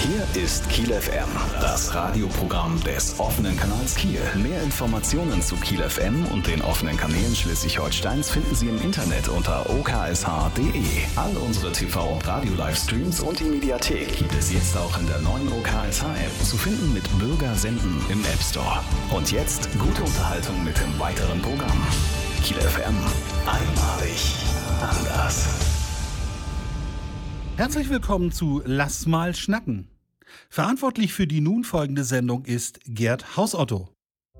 Hier ist Kiel FM, das Radioprogramm des offenen Kanals Kiel. Mehr Informationen zu Kiel FM und den offenen Kanälen Schleswig-Holsteins finden Sie im Internet unter oksh.de. All unsere TV- und Radio-Livestreams und die Mediathek gibt es jetzt auch in der neuen OKSH-App zu finden mit Bürger senden im App Store. Und jetzt gute Unterhaltung mit dem weiteren Programm. Kiel FM, einmalig anders. Herzlich willkommen zu Lass mal schnacken. Verantwortlich für die nun folgende Sendung ist Gerd Hausotto.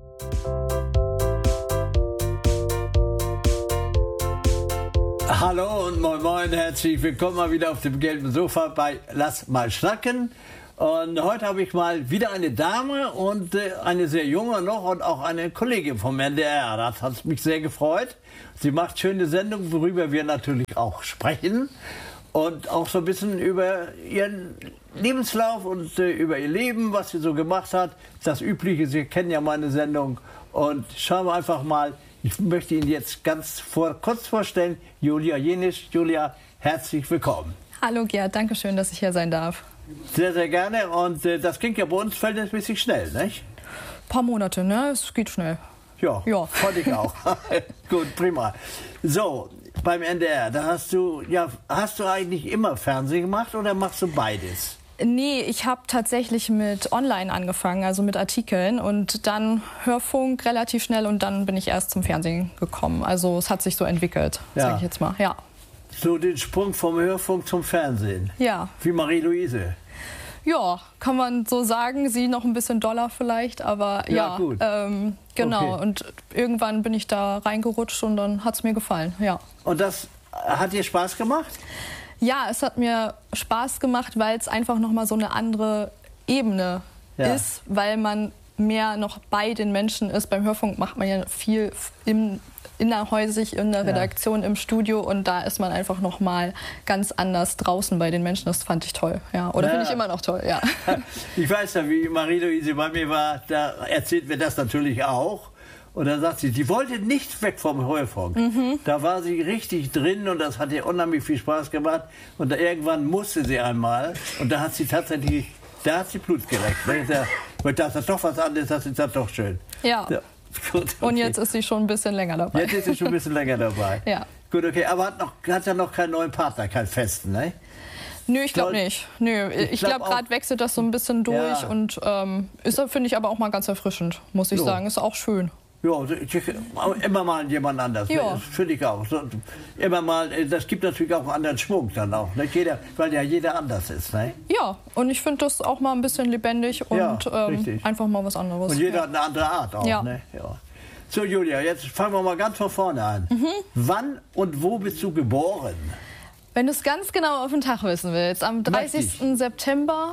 Hallo und moin moin, herzlich willkommen mal wieder auf dem gelben Sofa bei Lass mal schnacken. Und heute habe ich mal wieder eine Dame und eine sehr junge noch und auch eine Kollegin vom NDR. Das hat mich sehr gefreut. Sie macht schöne Sendungen, worüber wir natürlich auch sprechen. Und auch so ein bisschen über ihren Lebenslauf und über ihr Leben, was sie so gemacht hat. Das Übliche, Sie kennen ja meine Sendung. Und schauen wir einfach mal, ich möchte Ihnen jetzt kurz vorstellen, Julia Jenisch. Julia, herzlich willkommen. Hallo Gerd, danke schön, dass ich hier sein darf. Sehr, sehr gerne. Und das ging ja bei uns verhältnismäßig schnell, nicht? Ein paar Monate, ne? Es geht schnell. Ja, fand ich auch. Gut, prima. So, beim NDR, da hast du eigentlich immer Fernsehen gemacht oder machst du beides? Nee, ich habe tatsächlich mit Online angefangen, also mit Artikeln und dann Hörfunk relativ schnell und dann bin ich erst zum Fernsehen gekommen. Also es hat sich so entwickelt, sage ich jetzt mal, ja. So den Sprung vom Hörfunk zum Fernsehen? Ja. Wie Marie-Louise? Ja, kann man so sagen. Sie noch ein bisschen doller vielleicht, aber ja. Gut. Genau, okay. Und irgendwann bin ich da reingerutscht und dann hat es mir gefallen, ja. Und das hat dir Spaß gemacht? Ja, es hat mir Spaß gemacht, weil es einfach nochmal so eine andere Ebene ist, weil mehr noch bei den Menschen ist. Beim Hörfunk macht man ja viel innerhäusig in der Redaktion, im Studio und da ist man einfach noch mal ganz anders draußen bei den Menschen. Das fand ich toll, ja. Oder finde ich immer noch toll, ja. Ich weiß ja, wie Marie-Louise bei mir war, da erzählt mir das natürlich auch. Und dann sagt sie wollte nicht weg vom Hörfunk. Da war sie richtig drin und das hat ihr unheimlich viel Spaß gemacht. Und irgendwann musste sie einmal und da hat sie tatsächlich, Blut geleckt. Das ist doch was anderes, das ist doch schön. Ja. Gut, okay. Und jetzt ist sie schon ein bisschen länger dabei. Jetzt ist sie schon ein bisschen länger dabei. Ja. Gut, okay, aber hat ja noch keinen neuen Partner, keinen festen, ne? Nö, ich glaube nicht. Nö, ich glaube, gerade wechselt das so ein bisschen durch und ist, finde ich, aber auch mal ganz erfrischend, muss ich sagen. Ist auch schön. Ja, immer mal jemand anders, ja. Finde ich auch. Immer mal, das gibt natürlich auch einen anderen Schwung dann auch, ne? Weil ja jeder anders ist. Ne? Ja, und ich finde das auch mal ein bisschen lebendig und einfach mal was anderes. Und jeder hat eine andere Art auch. Ja. Ne? Ja. So Julia, jetzt fangen wir mal ganz von vorne an. Wann und wo bist du geboren? Wenn du es ganz genau auf den Tag wissen willst, am 30. September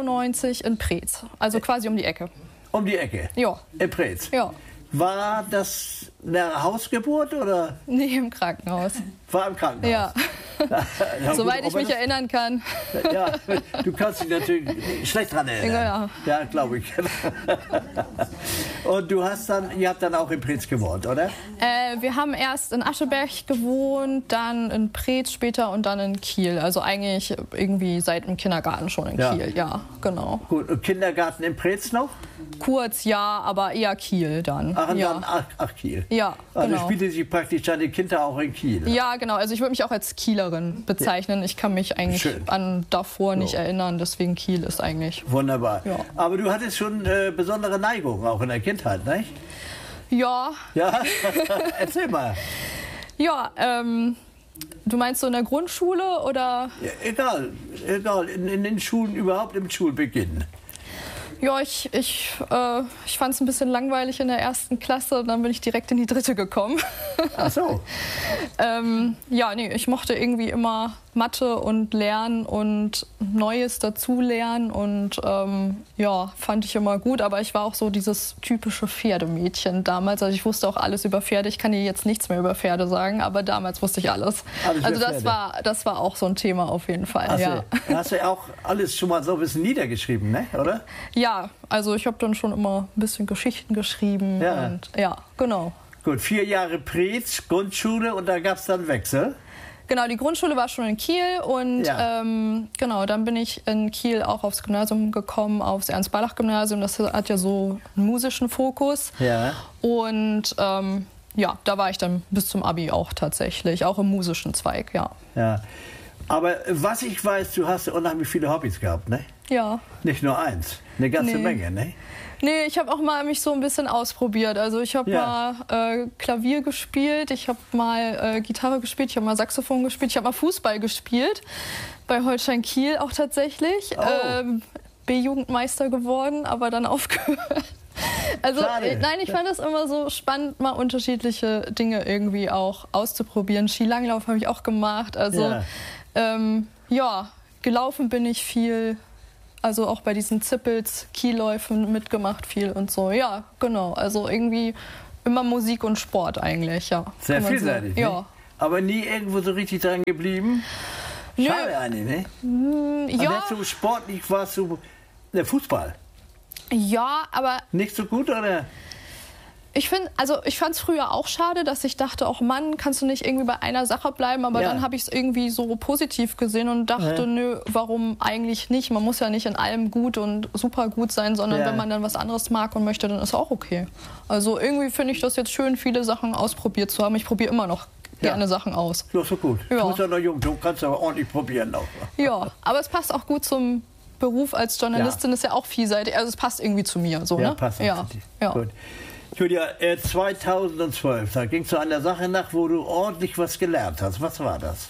93 in Preetz, also quasi um die Ecke. Um die Ecke? Ja. In Preetz? Ja. War das eine Hausgeburt oder? Nee, im Krankenhaus. War im Krankenhaus? Ja. Soweit ich mich erinnern kann. Ja, du kannst dich natürlich schlecht dran erinnern. Ja, glaube ich. Und ihr habt dann auch in Preetz gewohnt, oder? Wir haben erst in Ascheberg gewohnt, dann in Preetz später und dann in Kiel. Also eigentlich irgendwie seit dem Kindergarten schon in Kiel, ja, genau. Gut, und Kindergarten in Preetz noch? Kurz, ja, aber eher Kiel dann. Ach, Kiel. Ja, also genau. spielte sie praktisch deine Kinder auch in Kiel? Ja, genau. Also ich würde mich auch als Kielerin bezeichnen. Ich kann mich eigentlich an davor nicht erinnern, deswegen Kiel ist eigentlich... Wunderbar. Ja. Aber du hattest schon besondere Neigungen auch in der Kindheit, nicht? Ja. Ja? Erzähl mal. Ja, du meinst so in der Grundschule oder? Ja, egal. In den Schulen, überhaupt im Schulbeginn. Ja, ich fand es ein bisschen langweilig in der 1. Klasse und dann bin ich direkt in die 3. gekommen. Ach so. Ich mochte irgendwie immer Mathe und Lernen und Neues dazulernen und fand ich immer gut. Aber ich war auch so dieses typische Pferdemädchen damals. Also ich wusste auch alles über Pferde. Ich kann dir jetzt nichts mehr über Pferde sagen, aber damals wusste ich alles. Also das war auch so ein Thema auf jeden Fall. Also, ja. Hast du ja auch alles schon mal so ein bisschen niedergeschrieben, ne? Oder? Ja, also ich habe dann schon immer ein bisschen Geschichten geschrieben. Ja. Und, ja, genau. Gut, 4 Jahre Preetz, Grundschule und da gab es dann Wechsel? Genau, die Grundschule war schon in Kiel und genau, dann bin ich in Kiel auch aufs Gymnasium gekommen, aufs Ernst-Barlach-Gymnasium. Das hat ja so einen musischen Fokus. Ja. Und ja, da war ich dann bis zum Abi auch tatsächlich, auch im musischen Zweig, ja. Ja. Aber was ich weiß, du hast unheimlich viele Hobbys gehabt, ne? Ja. Nicht nur eins, eine ganze Menge, ne? Nee, ich habe auch mal mich so ein bisschen ausprobiert. Also ich habe mal Klavier gespielt, ich habe mal Gitarre gespielt, ich habe mal Saxophon gespielt, ich habe mal Fußball gespielt. Bei Holstein Kiel auch tatsächlich. B-Jugendmeister geworden, aber dann aufgehört. Also nein, ich fand das immer so spannend, mal unterschiedliche Dinge irgendwie auch auszuprobieren. Skilanglauf habe ich auch gemacht. Also gelaufen bin ich viel. Also auch bei diesen Zippels, Kielläufen mitgemacht viel und so. Ja, genau. Also irgendwie immer Musik und Sport eigentlich, ja. Sehr vielseitig, so. Ja. Aber nie irgendwo so richtig dran geblieben? Schade eigentlich, ne? Ja. Aber so sportlich warst du Fußball. Ja, aber... Nicht so gut, oder? Ich fand es früher auch schade, dass ich dachte, auch Mann, kannst du nicht irgendwie bei einer Sache bleiben? Aber dann habe ich es irgendwie so positiv gesehen und dachte, nö, warum eigentlich nicht? Man muss ja nicht in allem gut und super gut sein, sondern wenn man dann was anderes mag und möchte, dann ist auch okay. Also irgendwie finde ich das jetzt schön, viele Sachen ausprobiert zu haben. Ich probiere immer noch gerne Sachen aus. Das ist so gut. Ja. Du bist ja noch jung, du kannst aber ordentlich probieren auch. Ja, aber es passt auch gut zum Beruf als Journalistin, ist ja auch vielseitig. Also es passt irgendwie zu mir. So, ja, ne? Passt ja, ja. Gut. Julia, 2012, da ging es zu einer Sache nach, wo du ordentlich was gelernt hast. Was war das?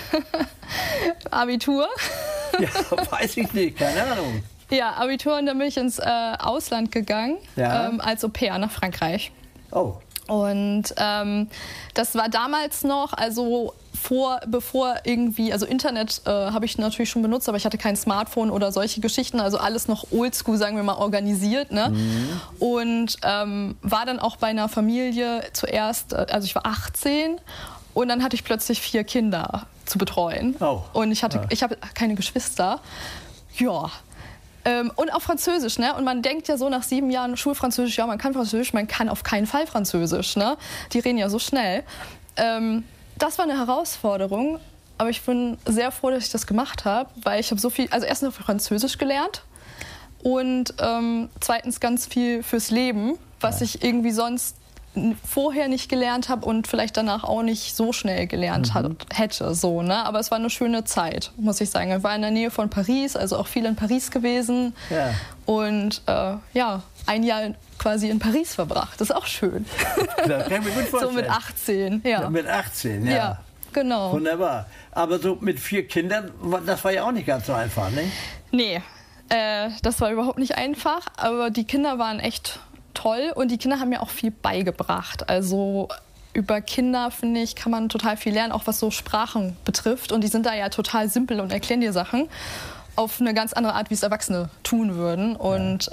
Abitur. Ja, weiß ich nicht, keine Ahnung. Ja, Abitur und dann bin ich ins Ausland gegangen, als Au-pair nach Frankreich. Oh. Und das war damals noch, also bevor irgendwie, also Internet habe ich natürlich schon benutzt, aber ich hatte kein Smartphone oder solche Geschichten, also alles noch oldschool, sagen wir mal, organisiert. Ne? Und war dann auch bei einer Familie zuerst, also ich war 18 und dann hatte ich plötzlich 4 Kinder zu betreuen. Oh. Und ich habe keine Geschwister. Ja. Und auch Französisch, ne? Und man denkt ja so nach 7 Jahren Schulfranzösisch, ja, man kann Französisch, man kann auf keinen Fall Französisch, ne? Die reden ja so schnell. Das war eine Herausforderung, aber ich bin sehr froh, dass ich das gemacht habe, weil ich habe so viel, also erstens Französisch gelernt und zweitens ganz viel fürs Leben, was ich irgendwie sonst vorher nicht gelernt habe und vielleicht danach auch nicht so schnell gelernt hätte. So, ne? Aber es war eine schöne Zeit, muss ich sagen. Ich war in der Nähe von Paris, also auch viel in Paris gewesen. Ja. Und ein Jahr quasi in Paris verbracht. Das ist auch schön. Das kann ich mir gut vorstellen. So mit 18, ja. Mit 18, ja. Ja, genau. Wunderbar. Aber so mit 4 Kindern, das war ja auch nicht ganz so einfach, ne? Nee, das war überhaupt nicht einfach. Aber die Kinder waren echt toll und die Kinder haben mir auch viel beigebracht. Also über Kinder, finde ich, kann man total viel lernen, auch was so Sprachen betrifft. Und die sind da ja total simpel und erklären dir Sachen auf eine ganz andere Art, wie es Erwachsene tun würden. Und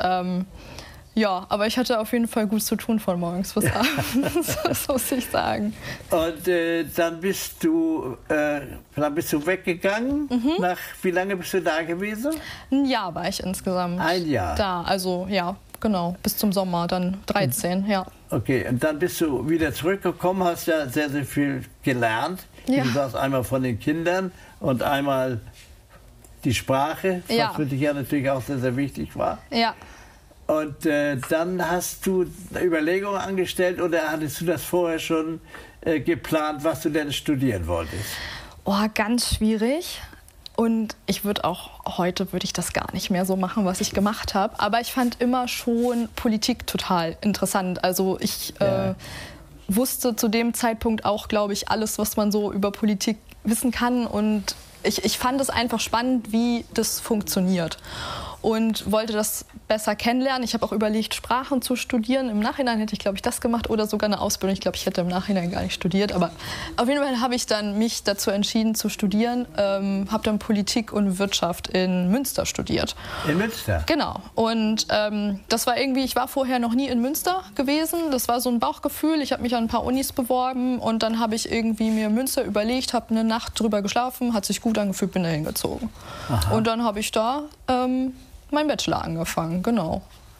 aber ich hatte auf jeden Fall gut zu tun von morgens bis abends, das muss ich sagen. Und dann bist du weggegangen. Nach wie lange bist du da gewesen? Ein Jahr war ich insgesamt. Ein Jahr? Da, also ja. Genau, bis zum Sommer, dann 13, ja. Okay, und dann bist du wieder zurückgekommen, hast ja sehr, sehr viel gelernt. Ja. Du sagst einmal von den Kindern und einmal die Sprache, was für dich ja natürlich auch sehr, sehr wichtig war. Ja. Und dann hast du Überlegungen angestellt oder hattest du das vorher schon geplant, was du denn studieren wolltest? Oh, ganz schwierig. Und heute würde ich das gar nicht mehr so machen, was ich gemacht habe. Aber ich fand immer schon Politik total interessant. Also ich wusste zu dem Zeitpunkt auch, glaube ich, alles, was man so über Politik wissen kann. Und ich fand es einfach spannend, wie das funktioniert. Und wollte das besser kennenlernen. Ich habe auch überlegt, Sprachen zu studieren. Im Nachhinein hätte ich, glaube ich, das gemacht oder sogar eine Ausbildung. Ich glaube, ich hätte im Nachhinein gar nicht studiert. Aber auf jeden Fall habe ich dann mich dazu entschieden zu studieren. Habe dann Politik und Wirtschaft in Münster studiert. In Münster? Genau. Und das war irgendwie, ich war vorher noch nie in Münster gewesen. Das war so ein Bauchgefühl. Ich habe mich an ein paar Unis beworben und dann habe ich irgendwie mir Münster überlegt, habe eine Nacht drüber geschlafen, hat sich gut angefühlt, bin da hingezogen. Und dann habe ich da meinen Bachelor angefangen, genau.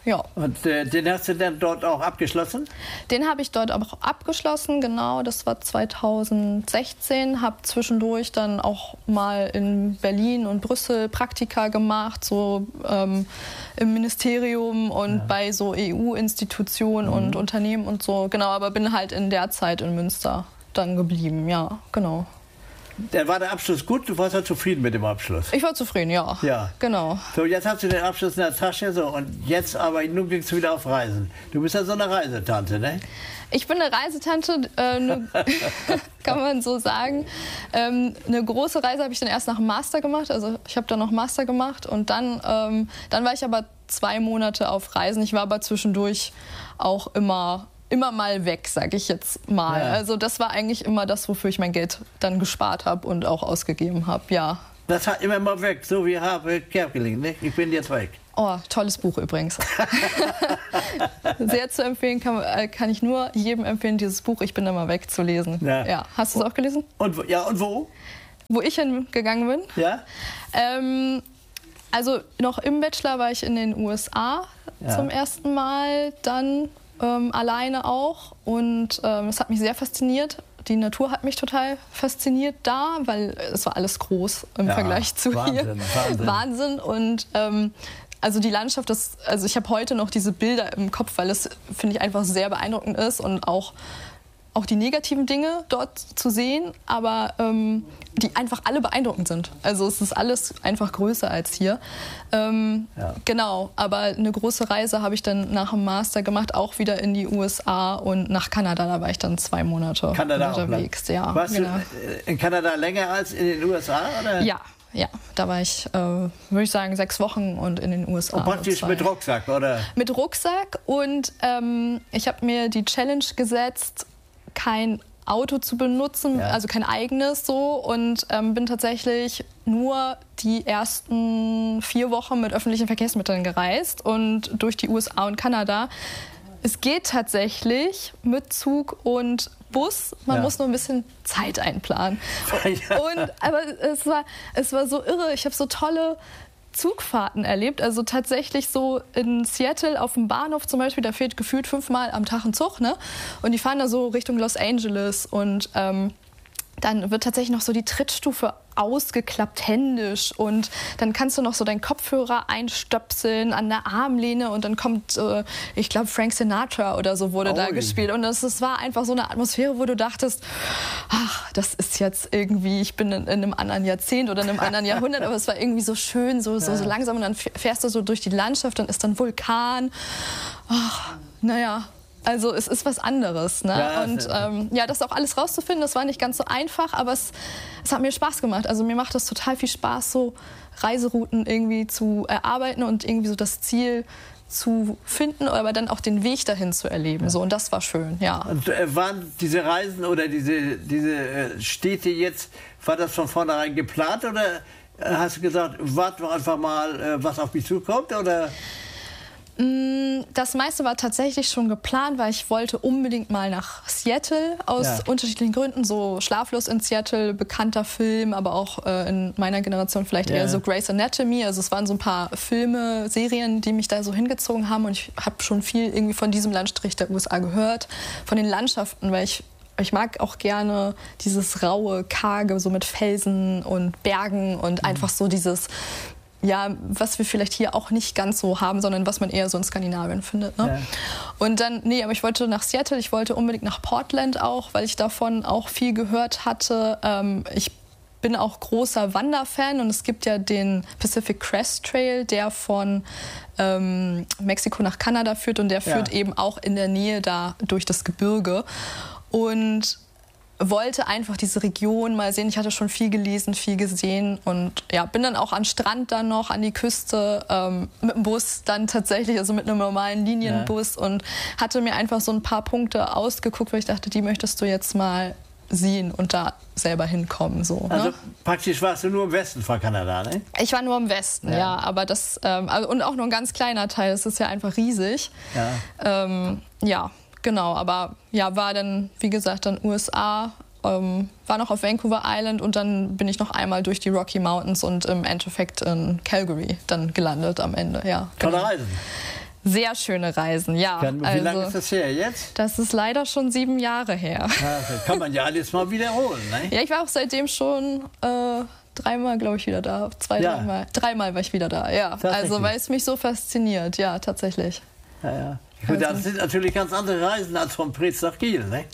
Ja. Und den hast du dann dort auch abgeschlossen? Den habe ich dort auch abgeschlossen, genau. Das war 2016. Habe zwischendurch dann auch mal in Berlin und Brüssel Praktika gemacht, so im Ministerium und bei so EU-Institutionen und Unternehmen und so. Genau, aber bin halt in der Zeit in Münster dann geblieben, ja, genau. Dann war der Abschluss gut, du warst ja zufrieden mit dem Abschluss. Ich war zufrieden, ja. Ja. Genau. So, jetzt hast du den Abschluss in der Tasche, so, und jetzt aber, nun gingst du wieder auf Reisen. Du bist ja so eine Reisetante, ne? Ich bin eine Reisetante, kann man so sagen. Eine große Reise habe ich dann erst nach dem Master gemacht. Also ich habe dann noch Master gemacht und dann war ich aber 2 Monate auf Reisen. Ich war aber zwischendurch auch immer mal weg, sage ich jetzt mal. Ja. Also das war eigentlich immer das, wofür ich mein Geld dann gespart habe und auch ausgegeben habe, ja. Das hat immer mal weg, so wie Habe Kerkeling, ne? Ich bin jetzt weg. Oh, tolles Buch übrigens. Sehr zu empfehlen, kann ich nur jedem empfehlen, dieses Buch Ich bin immer weg zu lesen. Ja. Hast du es auch gelesen? Und wo? Wo ich hingegangen bin? Ja. Also noch im Bachelor war ich in den USA zum ersten Mal, dann alleine auch. Und es hat mich sehr fasziniert. Die Natur hat mich total fasziniert da, weil es war alles groß im Vergleich zu hier. Wahnsinn. Und also die Landschaft, also ich habe heute noch diese Bilder im Kopf, weil es, finde ich, einfach sehr beeindruckend ist und auch die negativen Dinge dort zu sehen, aber die einfach alle beeindruckend sind. Also es ist alles einfach größer als hier. Genau, aber eine große Reise habe ich dann nach dem Master gemacht, auch wieder in die USA und nach Kanada. Da war ich dann 2 Monate unterwegs. Ja, warst du in Kanada länger als in den USA? Oder? Ja, da war ich, würde ich sagen, 6 Wochen und in den USA. Und praktisch mit Rucksack, oder? Mit Rucksack und ich habe mir die Challenge gesetzt, kein Auto zu benutzen, also kein eigenes so, und bin tatsächlich nur die ersten 4 Wochen mit öffentlichen Verkehrsmitteln gereist und durch die USA und Kanada. Es geht tatsächlich mit Zug und Bus, man muss nur ein bisschen Zeit einplanen. Aber es war so irre, ich habe so tolle Zugfahrten erlebt, also tatsächlich so in Seattle auf dem Bahnhof zum Beispiel, da fehlt gefühlt 5-mal am Tag ein Zug, ne? Und die fahren da so Richtung Los Angeles und dann wird tatsächlich noch so die Trittstufe ausgeklappt händisch und dann kannst du noch so deinen Kopfhörer einstöpseln an der Armlehne und dann kommt, ich glaube, Frank Sinatra oder so wurde da gespielt und das war einfach so eine Atmosphäre, wo du dachtest, ach, das ist jetzt irgendwie, ich bin in einem anderen Jahrzehnt oder in einem anderen Jahrhundert, aber es war irgendwie so schön, so langsam und dann fährst du so durch die Landschaft, dann ist dann Vulkan, ach, naja. Also es ist was anderes. Ne? Ja, und das auch alles rauszufinden, das war nicht ganz so einfach, aber es hat mir Spaß gemacht. Also mir macht es total viel Spaß, so Reiserouten irgendwie zu erarbeiten und irgendwie so das Ziel zu finden, aber dann auch den Weg dahin zu erleben. So, und das war schön, ja. Und waren diese Reisen oder diese Städte jetzt, war das von vornherein geplant oder hast du gesagt, warte doch einfach mal, was auf mich zukommt, oder? Das meiste war tatsächlich schon geplant, weil ich wollte unbedingt mal nach Seattle aus unterschiedlichen Gründen. So Schlaflos in Seattle, bekannter Film, aber auch in meiner Generation vielleicht eher so Grey's Anatomy. Also es waren so ein paar Filme, Serien, die mich da so hingezogen haben. Und ich habe schon viel irgendwie von diesem Landstrich der USA gehört, von den Landschaften, weil ich mag auch gerne dieses raue, karge, so mit Felsen und Bergen und einfach so dieses... Ja, was wir vielleicht hier auch nicht ganz so haben, sondern was man eher so in Skandinavien findet. Ne? Ja. Und dann, aber ich wollte nach Seattle, ich wollte unbedingt nach Portland auch, weil ich davon auch viel gehört hatte. Ich bin auch großer Wanderfan und es gibt ja den Pacific Crest Trail, der von Mexiko nach Kanada führt und der führt eben auch in der Nähe da durch das Gebirge. Und wollte einfach diese Region mal sehen. Ich hatte schon viel gelesen, viel gesehen und bin dann auch an den Strand dann noch, an die Küste mit dem Bus dann tatsächlich, also mit einem normalen Linienbus und hatte mir einfach so ein paar Punkte ausgeguckt, weil ich dachte, die möchtest du jetzt mal sehen und da selber hinkommen. So, also ne? Praktisch warst du nur im Westen von Kanada, ne? Ich war nur im Westen, aber das, und auch nur ein ganz kleiner Teil, das ist ja einfach riesig. Genau, aber war dann, wie gesagt, dann USA, war noch auf Vancouver Island und dann bin ich noch einmal durch die Rocky Mountains und im Endeffekt in Calgary dann gelandet am Ende, ja. Tolle Reisen. Sehr schöne Reisen, ja. Wie lange ist das her jetzt? Das ist leider schon 7 Jahre her. Ja, das kann man ja alles mal wiederholen, ne? Ja, ich war auch seitdem schon 3-mal, glaube ich, wieder da. 3-mal. 3-mal war ich wieder da, ja. Also, weil es mich so fasziniert, ja, tatsächlich. Ja. Gut, das sind natürlich ganz andere Reisen als von Preetz nach Kiel, ne?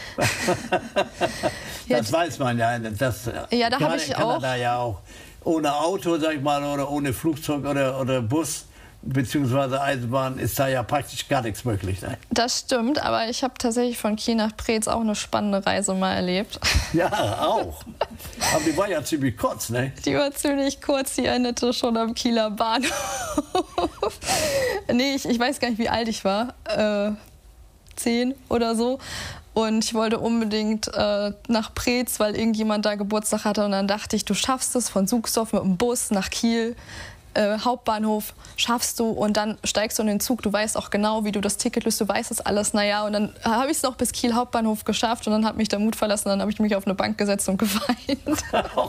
Das weiß man ja. Ja, da habe ich auch. Kanada ja auch ohne Auto, sag ich mal, oder ohne Flugzeug oder Bus beziehungsweise Eisenbahn ist da ja praktisch gar nichts möglich. Ne? Das stimmt, aber ich habe tatsächlich von Kiel nach Preetz auch eine spannende Reise mal erlebt. Ja, auch. Aber die war ja ziemlich kurz, ne? Die war ziemlich kurz, die endete schon am Kieler Bahnhof. Nee, ich weiß gar nicht, wie alt ich war. 10 oder so. Und ich wollte unbedingt nach Preetz, weil irgendjemand da Geburtstag hatte. Und dann dachte ich, du schaffst es von Suchsdorf mit dem Bus nach Kiel. Hauptbahnhof schaffst du und dann steigst du in den Zug. Du weißt auch genau, wie du das Ticket löst, du weißt das alles. Naja, und dann habe ich es noch bis Kiel Hauptbahnhof geschafft und dann hat mich der Mut verlassen. Dann habe ich mich auf eine Bank gesetzt und geweint. Oh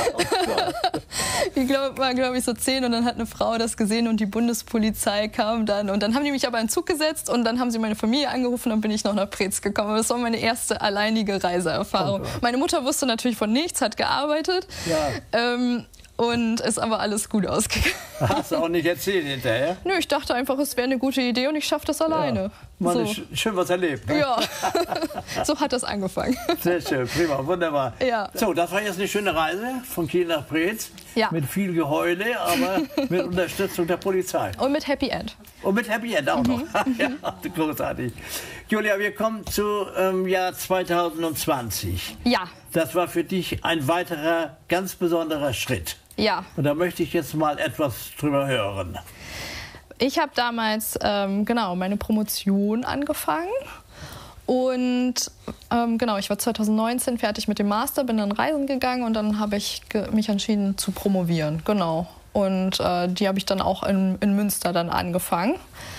Ich war, glaube ich, so 10 und dann hat eine Frau das gesehen und die Bundespolizei kam dann. Und dann haben die mich aber in den Zug gesetzt und dann haben sie meine Familie angerufen und dann bin ich noch nach Preetz gekommen. Das war meine erste alleinige Reiseerfahrung. Oh, meine Mutter wusste natürlich von nichts, hat gearbeitet. Ja. Und ist aber alles gut ausgegangen. Hast du auch nicht erzählt hinterher? Nö, ich dachte einfach, es wäre eine gute Idee und ich schaffe das alleine. Ja. Mal so. Schön was erlebt. Ne? Ja, so hat das angefangen. Sehr schön, prima, wunderbar. Ja. So, das war jetzt eine schöne Reise von Kiel nach Preetz. Ja. Mit viel Geheule, aber mit Unterstützung der Polizei. Und mit Happy End. Und mit Happy End auch noch. Ja, großartig. Julia, wir kommen zu Jahr 2020. Ja. Das war für dich ein weiterer ganz besonderer Schritt. Ja. Und da möchte ich jetzt mal etwas drüber hören. Ich habe damals meine Promotion angefangen und ich war 2019 fertig mit dem Master, bin dann reisen gegangen und dann habe ich mich entschieden zu promovieren, genau. Und die habe ich dann auch in Münster dann angefangen.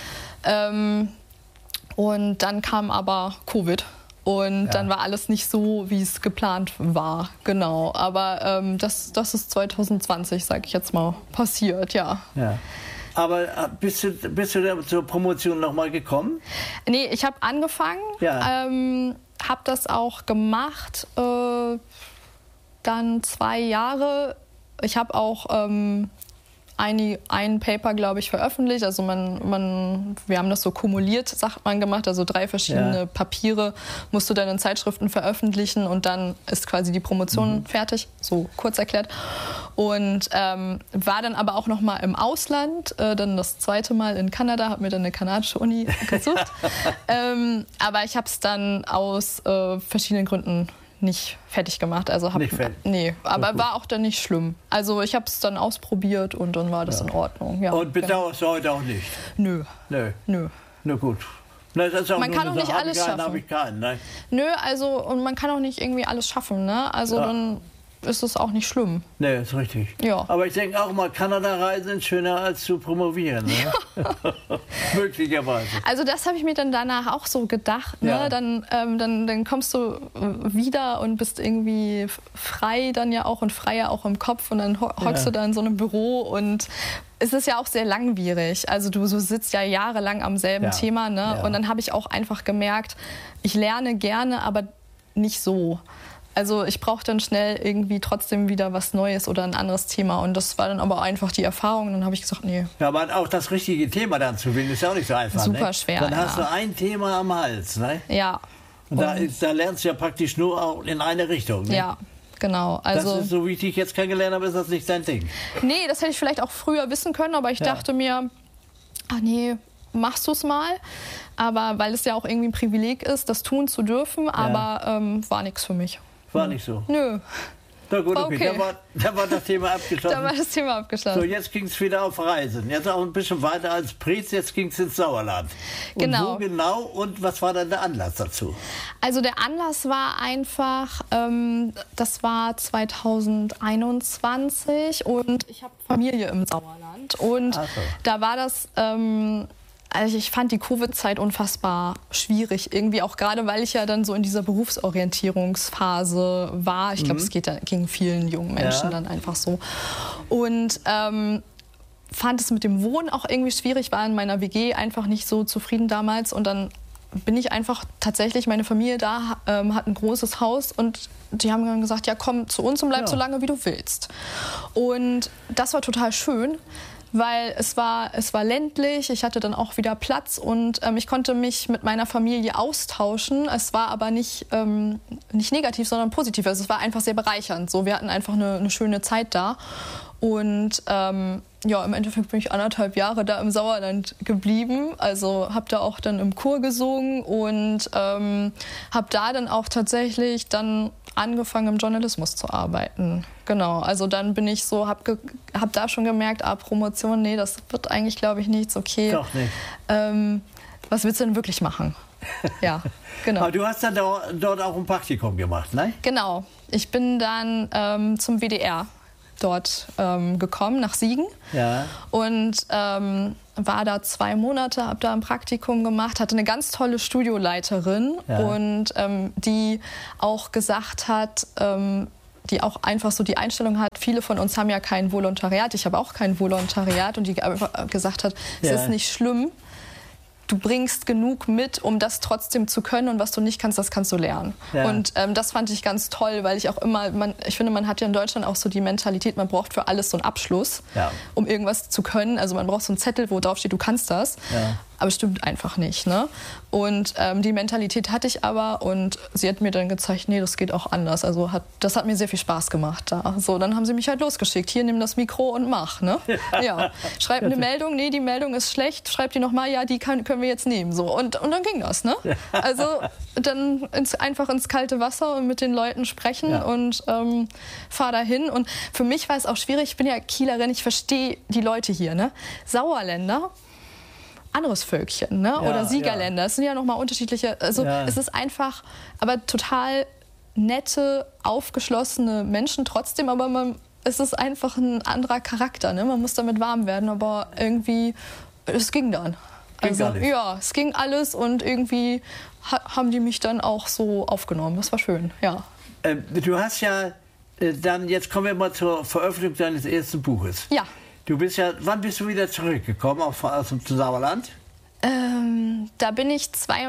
Und dann kam aber Covid. Und dann war alles nicht so, wie es geplant war, genau. Aber das ist 2020, sage ich jetzt mal, passiert, ja. Aber bist du zur Promotion noch mal gekommen? Nee, ich habe angefangen, habe das auch gemacht, dann 2 Jahre. Ich habe auch ein Paper, glaube ich, veröffentlicht. Also wir haben das so kumuliert, sagt man, gemacht. Also 3 verschiedene Papiere musst du dann in Zeitschriften veröffentlichen und dann ist quasi die Promotion fertig, so kurz erklärt. Und war dann aber auch noch mal im Ausland, dann das 2. Mal in Kanada, habe mir dann eine kanadische Uni gesucht. Aber ich habe es dann aus verschiedenen Gründen nicht fertig gemacht. Also aber war auch dann nicht schlimm. Also ich habe es dann ausprobiert und dann war das in Ordnung. Ja, und bedauerst du heute auch nicht? Nö. Na gut. Na, das ist auch man kann auch nicht alles schaffen. Habe ich keinen, ne? Nö, also und man kann auch nicht irgendwie alles schaffen, ne? Also dann ist es auch nicht schlimm. Nee, ist richtig. Ja. Aber ich denke auch mal, Kanada-Reisen sind schöner als zu promovieren. Ne? Möglicherweise. Also das habe ich mir dann danach auch so gedacht. Ne? Ja. Dann kommst du wieder und bist irgendwie frei dann ja auch und freier auch im Kopf und dann hockst du da in so einem Büro und es ist ja auch sehr langwierig. Also du sitzt ja jahrelang am selben Thema. Ne? Ja. Und dann habe ich auch einfach gemerkt, ich lerne gerne, aber nicht so. Also ich brauche dann schnell irgendwie trotzdem wieder was Neues oder ein anderes Thema. Und das war dann aber einfach die Erfahrung. Und dann habe ich gesagt, nee. Ja, aber auch das richtige Thema dann zu wählen, ist ja auch nicht so einfach. Super schwer, Dann hast du ein Thema am Hals. Ne? Ja. Und da lernst du ja praktisch nur auch in eine Richtung. Ne? Ja, genau. Also, das ist, so wie ich dich jetzt kennengelernt habe, ist das nicht dein Ding. Nee, das hätte ich vielleicht auch früher wissen können. Aber ich dachte mir, ach nee, machst du es mal. Aber weil es ja auch irgendwie ein Privileg ist, das tun zu dürfen. Aber war nichts für mich. War nicht so? Nö. Na gut, okay. Da war das Thema abgeschlossen. Da war das Thema abgeschlossen. So, jetzt ging es wieder auf Reisen. Jetzt auch ein bisschen weiter als Preetz, jetzt ging es ins Sauerland. Und genau. wo genau und was war dann der Anlass dazu? Also der Anlass war einfach, das war 2021 und ich habe Familie im Sauerland. Und da war das... Also ich fand die Covid-Zeit unfassbar schwierig, irgendwie auch gerade, weil ich ja dann so in dieser Berufsorientierungsphase war. Ich glaube, es ging vielen jungen Menschen dann einfach so. Und fand es mit dem Wohnen auch irgendwie schwierig, war in meiner WG einfach nicht so zufrieden damals und dann bin ich einfach tatsächlich, meine Familie da hat ein großes Haus und die haben dann gesagt, ja komm zu uns und bleib so lange wie du willst. Und das war total schön, weil es war ländlich, ich hatte dann auch wieder Platz und ich konnte mich mit meiner Familie austauschen. Es war aber nicht negativ, sondern positiv. Also es war einfach sehr bereichernd. So, wir hatten einfach eine schöne Zeit da. Und im Endeffekt bin ich 1,5 Jahre da im Sauerland geblieben. Also habe da auch dann im Chor gesungen und habe da dann auch tatsächlich dann angefangen im Journalismus zu arbeiten. Genau, also dann bin ich so, hab da schon gemerkt, Promotion, nee, das wird eigentlich, glaube ich, nichts. Okay, doch nicht. Was willst du denn wirklich machen? Ja, genau. Aber du hast dann dort auch ein Praktikum gemacht, ne? Genau, ich bin dann zum WDR dort gekommen, nach Siegen. Ja. Und war da 2 Monate, habe da ein Praktikum gemacht, hatte eine ganz tolle Studioleiterin und die auch gesagt hat, die auch einfach so die Einstellung hat, viele von uns haben ja kein Volontariat, ich habe auch kein Volontariat und die einfach gesagt hat, es ist nicht schlimm, du bringst genug mit, um das trotzdem zu können und was du nicht kannst, das kannst du lernen. Ja. Und das fand ich ganz toll, weil ich auch immer, ich finde, man hat ja in Deutschland auch so die Mentalität, man braucht für alles so einen Abschluss, um irgendwas zu können. Also man braucht so einen Zettel, wo drauf steht, du kannst das. Ja. Aber es stimmt einfach nicht. Ne? Und die Mentalität hatte ich aber und sie hat mir dann gezeigt, nee, das geht auch anders. Also das hat mir sehr viel Spaß gemacht da. So, dann haben sie mich halt losgeschickt. Hier, nimm das Mikro und mach. Ne? Ja. Schreib eine Meldung, nee, die Meldung ist schlecht. Schreib die nochmal, ja, die können wir jetzt nehmen. So. Und dann ging das. Ne? Also dann einfach ins kalte Wasser und mit den Leuten sprechen und fahr dahin. Und für mich war es auch schwierig, ich bin ja Kielerin, ich verstehe die Leute hier. Ne? Sauerländer, anderes Völkchen, ne? Oder Siegerländer. Es sind ja nochmal unterschiedliche. Also es ist einfach, aber total nette, aufgeschlossene Menschen trotzdem, aber es ist einfach ein anderer Charakter. Ne? Man muss damit warm werden, aber irgendwie, es ging dann. Es ging alles und irgendwie haben die mich dann auch so aufgenommen. Das war schön, ja. Du hast ja dann, jetzt kommen wir mal zur Veröffentlichung deines ersten Buches. Ja. Wann bist du wieder zurückgekommen aus dem Sauerland? Da bin ich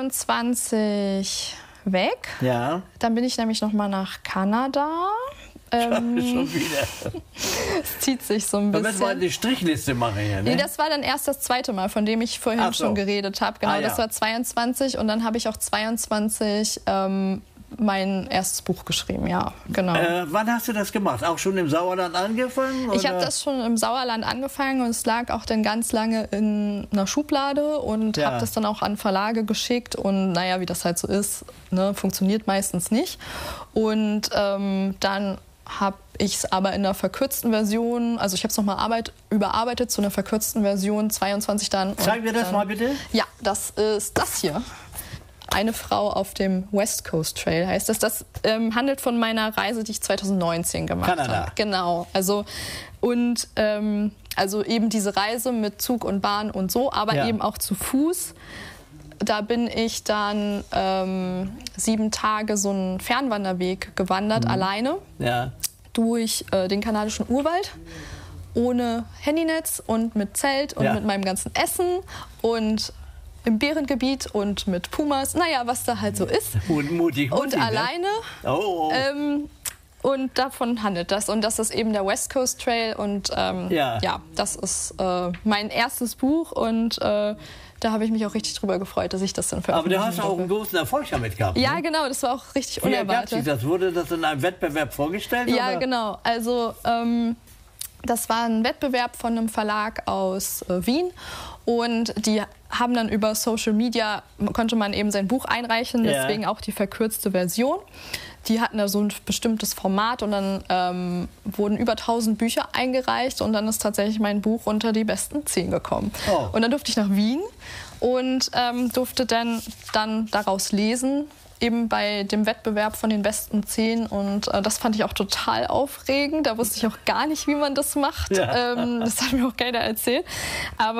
22 weg. Ja. Dann bin ich nämlich noch mal nach Kanada. Schon wieder. Es zieht sich so ein bisschen. Damit wir eine Strichliste machen hier, ne? Nee, das war dann erst das zweite Mal, von dem ich vorhin schon geredet habe. Genau, das war 22 und dann habe ich auch 22 mein erstes Buch geschrieben, ja, genau. Wann hast du das gemacht? Auch schon im Sauerland angefangen? Oder? Ich habe das schon im Sauerland angefangen und es lag auch dann ganz lange in einer Schublade und habe das dann auch an Verlage geschickt und naja, wie das halt so ist, ne, funktioniert meistens nicht. Und dann habe ich es aber in einer verkürzten Version, also ich habe es nochmal überarbeitet zu einer verkürzten Version, 22 dann. Zeig mir das mal bitte. Ja, das ist das hier. Eine Frau auf dem West Coast Trail heißt das. Das handelt von meiner Reise, die ich 2019 gemacht habe. Genau. Also eben diese Reise mit Zug und Bahn und so, aber eben auch zu Fuß. Da bin ich dann 7 Tage so einen Fernwanderweg gewandert, alleine, durch den kanadischen Urwald. Ohne Handynetz und mit Zelt und mit meinem ganzen Essen und im Bärengebiet und mit Pumas, naja, was da halt so ist. Mutig, und alleine. Ne? Oh. Und davon handelt das. Und das ist eben der West Coast Trail. Und das ist mein erstes Buch. Und da habe ich mich auch richtig drüber gefreut, dass ich das dann veröffentlichen Aber du hast auch einen großen Erfolg damit gehabt. Ja, ne? genau, das war auch richtig unerwartet. Wurde das in einem Wettbewerb vorgestellt? Ja, oder? Genau. Also das war ein Wettbewerb von einem Verlag aus Wien. Und die haben dann über Social Media, konnte man eben sein Buch einreichen, deswegen auch die verkürzte Version. Die hatten da so ein bestimmtes Format und dann wurden über 1000 Bücher eingereicht und dann ist tatsächlich mein Buch unter die besten 10 gekommen. Oh. Und dann durfte ich nach Wien und durfte dann daraus lesen, eben bei dem Wettbewerb von den besten 10 und das fand ich auch total aufregend. Da wusste ich auch gar nicht, wie man das macht. Das hat mir auch keiner erzählt. Aber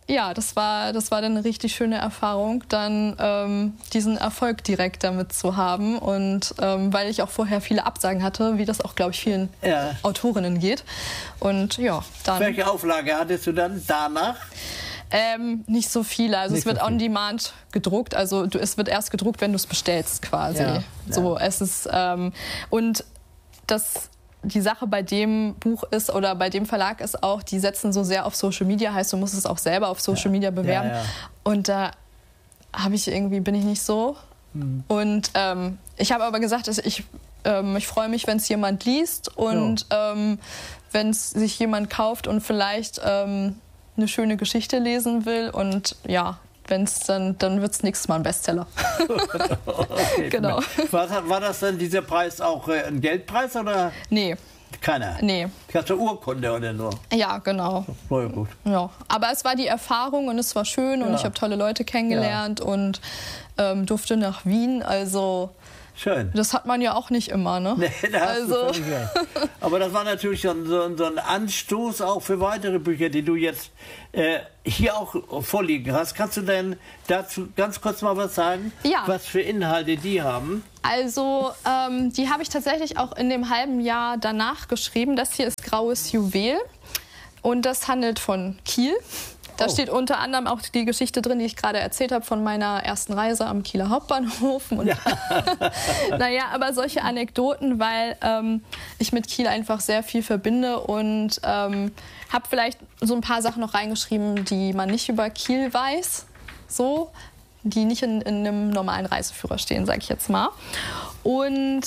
ja, das war dann eine richtig schöne Erfahrung, dann diesen Erfolg direkt damit zu haben. Und weil ich auch vorher viele Absagen hatte, wie das auch, glaube ich, vielen Autorinnen geht. Und ja, dann... Welche Auflage hattest du dann danach? Nicht so viele. Also es wird on demand gedruckt. Also es wird erst gedruckt, wenn du es bestellst quasi. Ja. So, es ist und die Sache bei dem Buch ist oder bei dem Verlag ist auch, die setzen so sehr auf Social Media, heißt, du musst es auch selber auf Social Media bewerben. Ja. Und da bin ich nicht so. Und ich habe aber gesagt, dass ich freue mich, wenn es jemand liest und wenn es sich jemand kauft und vielleicht eine schöne Geschichte lesen will. Und ja, wenn es dann wird es nächstes Mal ein Bestseller. Okay, genau. War das denn dieser Preis auch ein Geldpreis oder? Nee. Keiner? Nee. Hast du Urkunde oder nur? Ja, genau. Oh, ja, gut. Ja. Aber es war die Erfahrung und es war schön und ich habe tolle Leute kennengelernt und durfte nach Wien. Also schön. Das hat man ja auch nicht immer, ne? Nee, da hast du völlig recht. Aber das war natürlich so ein Anstoß auch für weitere Bücher, die du jetzt hier auch vorliegen hast. Kannst du denn dazu ganz kurz mal was sagen? Ja. Was für Inhalte die haben? Also, die habe ich tatsächlich auch in dem halben Jahr danach geschrieben. Das hier ist Graues Juwel und das handelt von Kiel. Da steht unter anderem auch die Geschichte drin, die ich gerade erzählt habe von meiner ersten Reise am Kieler Hauptbahnhof. Und naja, aber solche Anekdoten, weil ich mit Kiel einfach sehr viel verbinde und habe vielleicht so ein paar Sachen noch reingeschrieben, die man nicht über Kiel weiß, so, die nicht in einem normalen Reiseführer stehen, sage ich jetzt mal. Und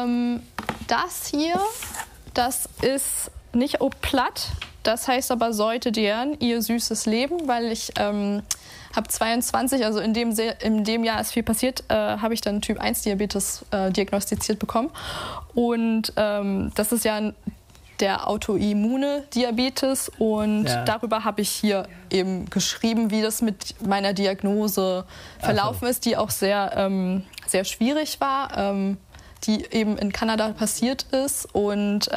das hier, das ist nicht au platt. Das heißt aber Säute deren, ihr süßes Leben, weil ich habe 22, also in dem Jahr ist viel passiert, habe ich dann Typ 1 Diabetes diagnostiziert bekommen. Und das ist ja der autoimmune Diabetes und darüber habe ich hier eben geschrieben, wie das mit meiner Diagnose verlaufen ist, die auch sehr, sehr schwierig war, die eben in Kanada passiert ist und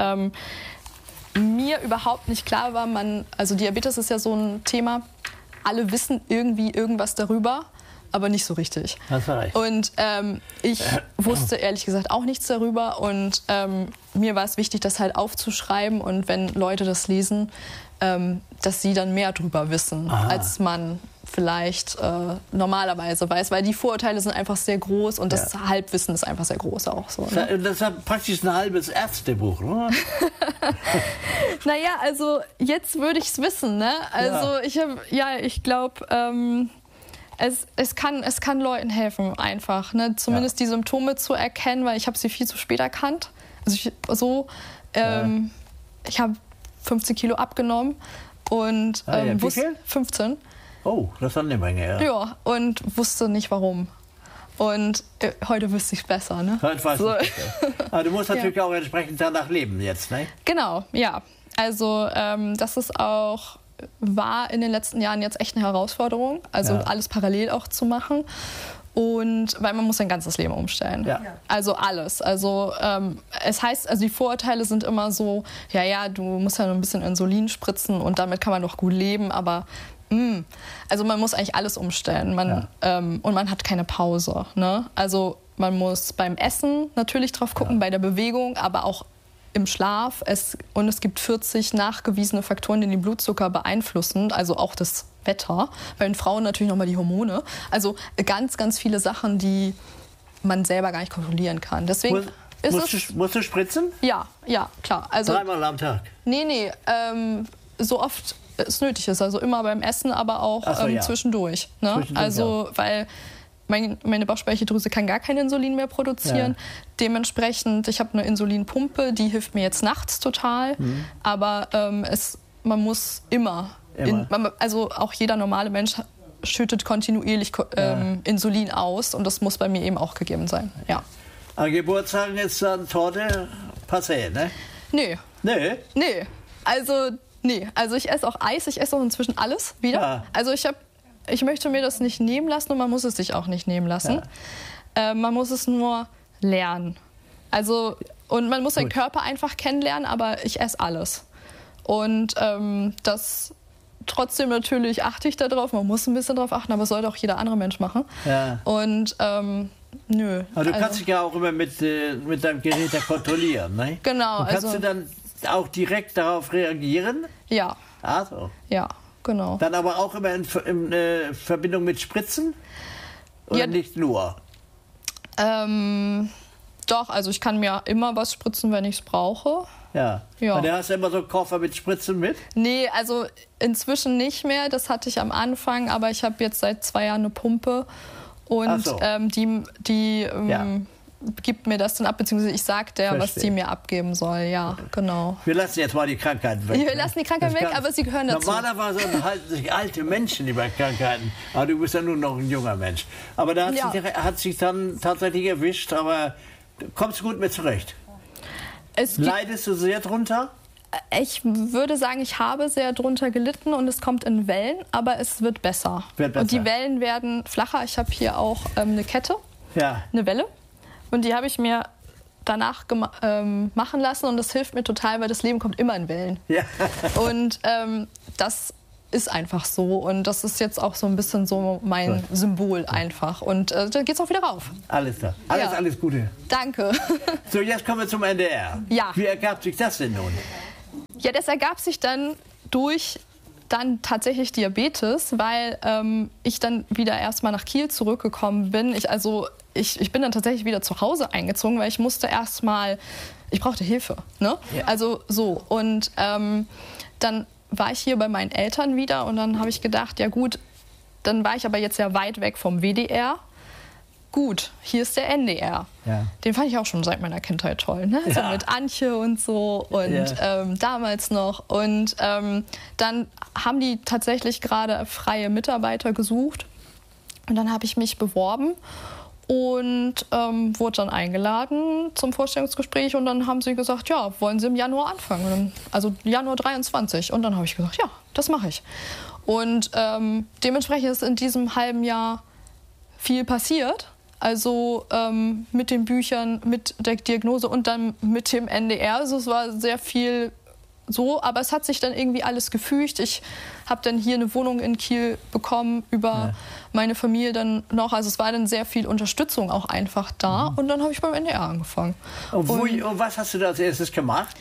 mir überhaupt nicht klar war, also Diabetes ist ja so ein Thema, alle wissen irgendwie irgendwas darüber, aber nicht so richtig. Hast du recht. Und ich wusste ehrlich gesagt auch nichts darüber und mir war es wichtig, das halt aufzuschreiben und wenn Leute das lesen, dass sie dann mehr drüber wissen, als man vielleicht normalerweise weiß, weil die Vorurteile sind einfach sehr groß und das Halbwissen ist einfach sehr groß auch so. Ne? Das ist praktisch ein halbes Ärztebuch, oder? Naja, also jetzt würde ich es wissen, ne? Also ich glaube, es kann Leuten helfen einfach, ne? Zumindest die Symptome zu erkennen, weil ich habe sie viel zu spät erkannt. Also ich habe 15 Kilo abgenommen und wie viel? 15. Oh, das ist eine Menge, ja. Ja, und wusste nicht warum. Und heute wüsste ich es besser, ne? Heute weiß ich besser. Aber du musst natürlich auch entsprechend danach leben jetzt, ne? Genau, ja. Also das ist war in den letzten Jahren jetzt echt eine Herausforderung, also alles parallel auch zu machen. Und weil man muss sein ganzes Leben umstellen. Ja. Also alles. Also es heißt, also die Vorurteile sind immer so, du musst ja nur ein bisschen Insulin spritzen und damit kann man doch gut leben, aber also man muss eigentlich alles umstellen. Und man hat keine Pause. Ne? Also man muss beim Essen natürlich drauf gucken, bei der Bewegung, aber auch im Schlaf. Und es gibt 40 nachgewiesene Faktoren, die den Blutzucker beeinflussen, also auch das Wetter. Bei den Frauen natürlich nochmal die Hormone. Also ganz, ganz viele Sachen, die man selber gar nicht kontrollieren kann. Deswegen musst du spritzen? Ja, klar. Also, 3-mal am Tag? Nee, so oft es nötig ist. Also immer beim Essen, aber auch zwischendurch. Ne? Also, weil meine Bauchspeicheldrüse kann gar kein Insulin mehr produzieren. Ja. Dementsprechend, ich habe eine Insulinpumpe, die hilft mir jetzt nachts total. Aber man muss immer. Also auch jeder normale Mensch schüttet kontinuierlich Insulin aus und das muss bei mir eben auch gegeben sein. Ja. An Geburtstagen ist dann Torte passé, ne? Nee. Nee? Nee. Also ich esse auch Eis, ich esse auch inzwischen alles wieder. Ja. Also ich möchte mir das nicht nehmen lassen und man muss es sich auch nicht nehmen lassen. Ja. Man muss es nur lernen. Also, und man muss seinen Körper einfach kennenlernen, aber ich esse alles. Und das trotzdem natürlich achte ich da drauf. Man muss ein bisschen drauf achten, aber das sollte auch jeder andere Mensch machen. Ja. Und nö. Aber du kannst dich ja auch immer mit deinem Gerät kontrollieren, ne? Genau. Und kannst du dann auch direkt darauf reagieren? Ja. Ach so. Ja, genau. Dann aber auch immer in Verbindung mit Spritzen? Oder Ja. nicht nur? Doch, also ich kann mir immer was spritzen, wenn ich es brauche. Ja. Ja. Und du hast immer so einen Koffer mit Spritzen mit? Nee, also inzwischen nicht mehr. Das hatte ich am Anfang, aber ich habe jetzt seit 2 Jahren eine Pumpe. Und Ach so. die Ja. gibt mir das dann ab, beziehungsweise ich sag der, was Verstehe. die mir abgeben soll. Ja, genau. Wir lassen jetzt mal die Krankheiten weg. Wir lassen die Krankheiten Das weg, kann- aber sie gehören dazu. Normalerweise unterhalten sich alte Menschen über Krankheiten. Aber du bist ja nur noch ein junger Mensch. Aber da hat sich dann tatsächlich erwischt, aber du kommst gut mit zurecht. Leidest du sehr drunter? Ich würde sagen, ich habe sehr drunter gelitten und es kommt in Wellen, aber es wird besser. Und die Wellen werden flacher. Ich habe hier auch eine Kette, Ja. eine Welle. Und die habe ich mir danach machen lassen und das hilft mir total, weil das Leben kommt immer in Wellen. Ja. Und das ist einfach so und das ist jetzt auch so ein bisschen so mein Symbol einfach. Und da geht's auch wieder rauf. Alles klar. Ja. Alles Gute. Danke. So, jetzt kommen wir zum NDR. Ja. Wie ergab sich das denn nun? Ja, das ergab sich dann durch dann tatsächlich Diabetes, weil ich dann wieder erstmal nach Kiel zurückgekommen bin. Ich bin dann tatsächlich wieder zu Hause eingezogen, weil ich musste ich brauchte Hilfe. Ne? Ja. Also so. Und dann war ich hier bei meinen Eltern wieder und dann habe ich gedacht, ja gut, dann war ich aber jetzt ja weit weg vom WDR. Gut, hier ist der NDR. Ja. Den fand ich auch schon seit meiner Kindheit toll. Ne? So Ja. mit Antje und so und damals noch. Und dann haben die tatsächlich gerade freie Mitarbeiter gesucht. Und dann habe ich mich beworben und wurde dann eingeladen zum Vorstellungsgespräch. Und dann haben sie gesagt, ja, wollen Sie im Januar anfangen? Also Januar 23. Und dann habe ich gesagt, ja, das mache ich. Und dementsprechend ist in diesem halben Jahr viel passiert. Also mit den Büchern, mit der Diagnose und dann mit dem NDR. Also es war sehr viel so, aber es hat sich dann irgendwie alles gefügt. Ich habe dann hier eine Wohnung in Kiel bekommen über meine Familie dann noch. Also es war dann sehr viel Unterstützung auch einfach da. Und dann habe ich beim NDR angefangen. Und was hast du da als erstes gemacht?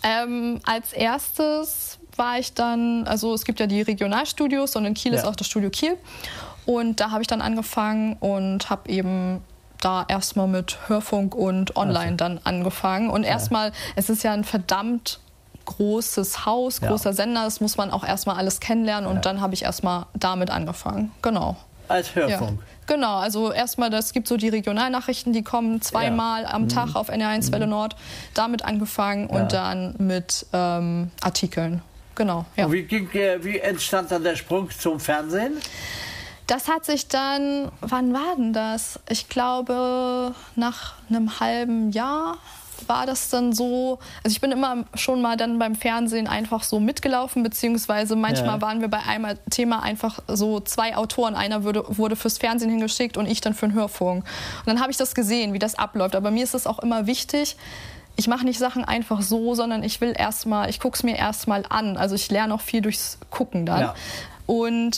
Als erstes war ich dann, also es gibt ja die Regionalstudios und in Kiel ist auch das Studio Kiel. Und da habe ich dann angefangen und habe eben da erstmal mit Hörfunk und Online dann angefangen. Und erstmal, es ist ja ein verdammt großes Haus, großer Sender, das muss man auch erstmal alles kennenlernen und dann habe ich erstmal damit angefangen. Genau. Als Hörfunk? Ja. Genau, also erstmal, es gibt so die Regionalnachrichten, die kommen zweimal am Tag auf NR1 Welle Nord. Damit angefangen und dann mit Artikeln. Genau. Ja. Und wie entstand dann der Sprung zum Fernsehen? Das hat sich dann, wann war denn das? Ich glaube, nach einem halben Jahr war das dann so. Also ich bin immer schon mal dann beim Fernsehen einfach so mitgelaufen, beziehungsweise manchmal waren wir bei einem Thema einfach so 2 Autoren. Einer wurde fürs Fernsehen hingeschickt und ich dann für den Hörfunk. Und dann habe ich das gesehen, wie das abläuft. Aber mir ist es auch immer wichtig, ich mache nicht Sachen einfach so, sondern ich gucke es mir erstmal an. Also ich lerne auch viel durchs Gucken dann. Ja. Und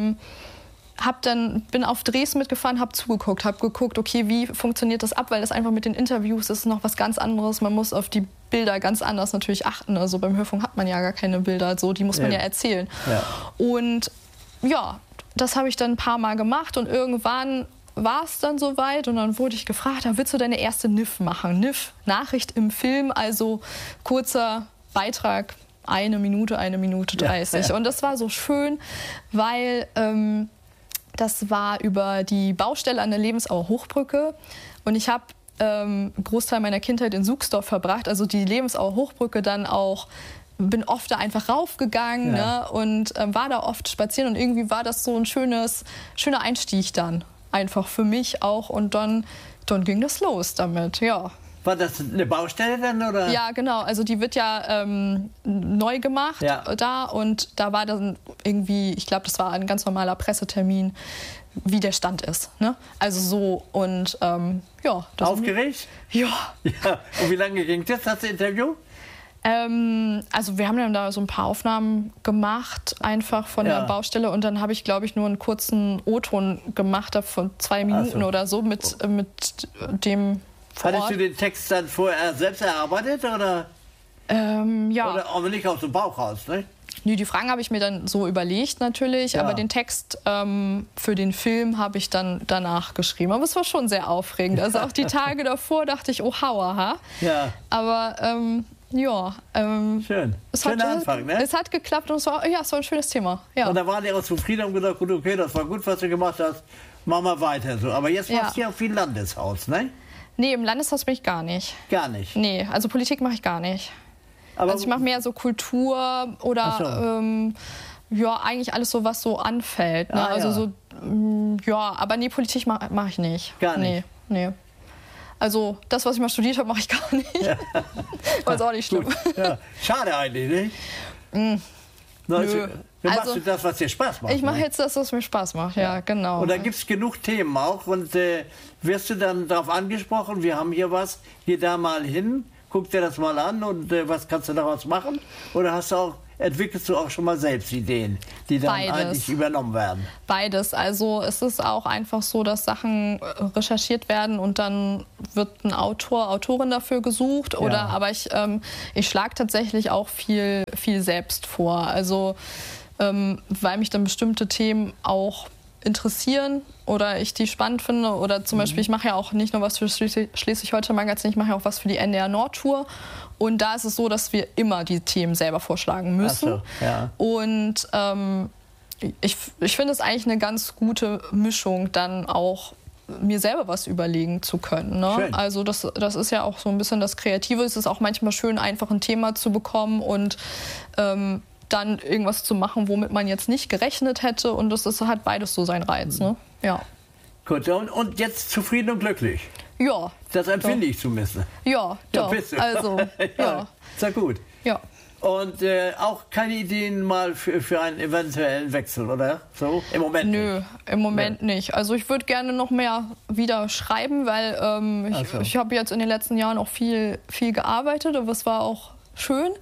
bin auf Drehs mitgefahren, habe zugeguckt, habe geguckt, okay, wie funktioniert das ab, weil das einfach mit den Interviews ist noch was ganz anderes. Man muss auf die Bilder ganz anders natürlich achten. Also beim Hörfunk hat man ja gar keine Bilder, so, die muss man ja erzählen. Ja. Und ja, das habe ich dann ein paar Mal gemacht und irgendwann war es dann soweit und dann wurde ich gefragt, willst du deine erste NIF machen? NIF, Nachricht im Film, also kurzer Beitrag, 1 Minute 30. Ja. Und das war so schön, weil das war über die Baustelle an der Lebensauer Hochbrücke und ich habe einen Großteil meiner Kindheit in Suchsdorf verbracht, also die Lebensauer Hochbrücke dann auch, bin oft da einfach raufgegangen ne, und war da oft spazieren und irgendwie war das so ein schöner Einstieg dann, einfach für mich auch und dann ging das los damit, ja. War das eine Baustelle dann, oder? Ja, genau. Also die wird ja neu gemacht da und da war dann irgendwie, ich glaube, das war ein ganz normaler Pressetermin, wie der Stand ist. Ne? Also so und ja. Aufgeregt? Ja. Und wie lange ging das Interview? Also wir haben dann da so ein paar Aufnahmen gemacht, einfach von der Baustelle. Und dann habe ich, glaube ich, nur einen kurzen O-Ton gemacht, von 2 Minuten oder so mit dem vor Ort. Hattest du den Text dann vorher selbst erarbeitet, oder? Ja. Oder aber nicht aus dem Bauch raus, ne? Nee, die Fragen habe ich mir dann so überlegt natürlich, aber den Text für den Film habe ich dann danach geschrieben. Aber es war schon sehr aufregend. Also auch die Tage davor dachte ich, oh, hauaha. Ja. Aber schön. Schöner Anfang, ne? Es hat geklappt und es war ein schönes Thema. Ja. Und da waren die auch zufrieden und gesagt, gut, okay, das war gut, was du gemacht hast, mach mal weiter so. Aber jetzt machst du ja viel Landeshaus, ne? Nee, im Landeshaus bin ich gar nicht. Gar nicht? Nee, also Politik mache ich gar nicht. Aber also ich mache mehr so Kultur oder eigentlich alles so, was so anfällt. Ne? Aber nee, Politik mach ich nicht. Gar nicht? Nee. Also das, was ich mal studiert habe, mache ich gar nicht. Ja. War auch nicht schlimm. Ja. Schade eigentlich, nicht? Nö. Dann machst du das, was dir Spaß macht. Ich mache jetzt das, was mir Spaß macht, ja, genau. Und da gibt es genug Themen auch. Und wirst du dann darauf angesprochen, wir haben hier was, geh da mal hin, guck dir das mal an und was kannst du daraus machen? Oder entwickelst du auch schon mal selbst Ideen, die dann eigentlich übernommen werden? Beides. Also es ist auch einfach so, dass Sachen recherchiert werden und dann wird ein Autorin dafür gesucht. Aber ich schlage tatsächlich auch viel selbst vor. Also weil mich dann bestimmte Themen auch interessieren oder ich die spannend finde. Oder zum Beispiel, ich mache ja auch nicht nur was für Schleswig-Holstein-Magazin, ich mache ja auch was für die NDR Nordtour. Und da ist es so, dass wir immer die Themen selber vorschlagen müssen. Ach so, ja. Und ich finde es eigentlich eine ganz gute Mischung, dann auch mir selber was überlegen zu können. Ne? Schön. Also das ist ja auch so ein bisschen das Kreative. Es ist auch manchmal schön, einfach ein Thema zu bekommen und dann irgendwas zu machen, womit man jetzt nicht gerechnet hätte. Und hat beides so seinen Reiz. Ne? Ja. Gut, und jetzt zufrieden und glücklich? Ja. Das empfinde ich zumindest. Ja, doch. Bist du. Also, ja. Ist ja gut. Ja. Und auch keine Ideen mal für einen eventuellen Wechsel, oder? So? Im Moment nicht? Nö, im Moment nicht. Also ich würde gerne noch mehr wieder schreiben, weil ich habe jetzt in den letzten Jahren auch viel gearbeitet, aber es war auch schön,